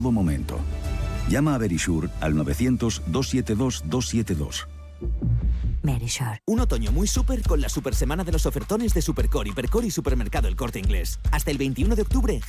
momento. Llama a Verisure al 900-272-272. Verisure. Un otoño muy súper con la super semana de los ofertones de Supercore, Hipercore y Supermercado El Corte Inglés. Hasta el 21 de octubre,